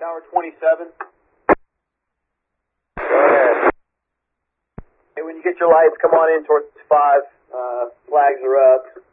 Tower 27. Go ahead. Hey, when you get your lights, come on in towards 5. Flags are up.